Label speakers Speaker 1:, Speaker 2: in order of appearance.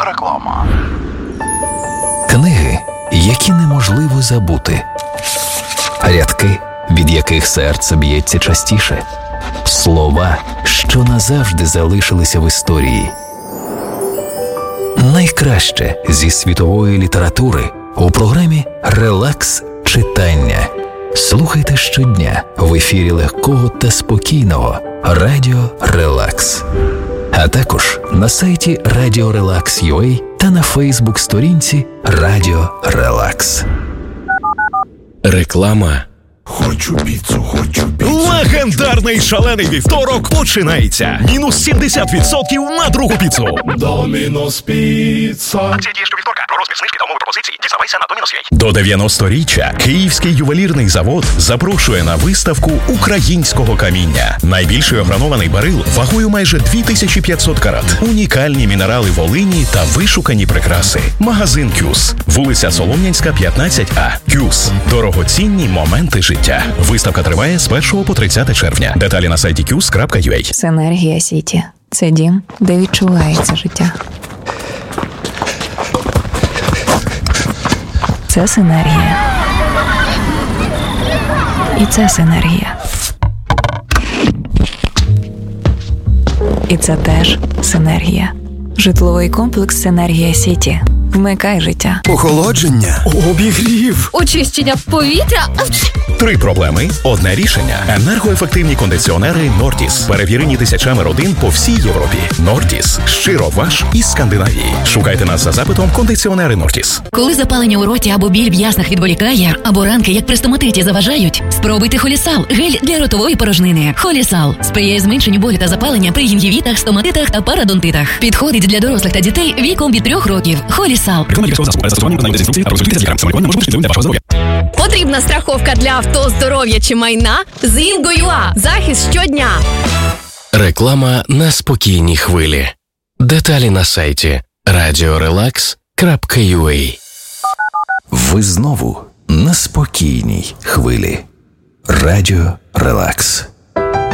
Speaker 1: Реклама.
Speaker 2: Книги, які неможливо забути. Рядки, від яких серце б'ється частіше. Слова, що назавжди залишилися в історії. Найкраще зі світової літератури у програмі «Релакс читання». Слухайте щодня в ефірі легкого та спокійного Радіо Релакс. А також на сайті Радіо Релакс.UA та на Фейсбук-сторінці Радіо Релакс.
Speaker 3: Реклама.
Speaker 4: Хочу піцу, хочу піцу.
Speaker 5: Легендарний шалений вівторок починається. Мінус 70% на другу піцу.
Speaker 4: Домінос Піца.
Speaker 1: Акція діє щовівторка. Про розмір знижки та умови пропозиції дізнавайся на Домінос.UA.
Speaker 5: До 90-річчя Київський ювелірний завод запрошує на виставку українського каміння. Найбільший огранований барил вагою майже 2500 карат. Унікальні мінерали Волині та вишукані прикраси. Магазин «Кюс». Вулиця Солом'янська, 15А. «Кюс». Дорогоцінні моменти життя. Виставка триває з 1 по 30 червня. Деталі на сайті qs.ua.
Speaker 6: Синергія Сіті. Це дім, де відчувається життя. Це синергія. І це синергія. І це теж синергія. Житловий комплекс «Синергія Сіті». Вмикай життя.
Speaker 4: Охолодження.
Speaker 5: Обігрів.
Speaker 7: Очищення повітря.
Speaker 5: 3 проблеми, одне рішення. Енергоефективні кондиціонери «Нордіс». Перевірені тисячами родин по всій Європі. «Нордіс». Щиро ваш із Скандинавії. Шукайте нас за запитом «Кондиціонери «Нордіс».
Speaker 8: Коли запалення у роті або біль в яснах відволікає, або ранки, як при стоматиті, заважають, спробуйте Холісал – гель для ротової порожнини. Холісал сприяє зменшенню болю та запалення при гінгівітах, стоматитах та парадонтитах. Підходить для дорослих та дітей віком від 3 років. Холісал.
Speaker 7: Потрібна страховка для авто, здоров'я чи майна? З Інго.ua. Захист щодня.
Speaker 3: Реклама на спокійній хвилі. Деталі на сайті radiorelax.ua.
Speaker 2: Ви знову на спокійній хвилі. Радіо Релакс.